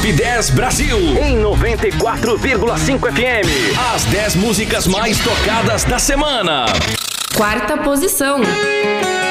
Top 10 Brasil em 94,5 FM. As 10 músicas mais tocadas da semana. Quarta posição.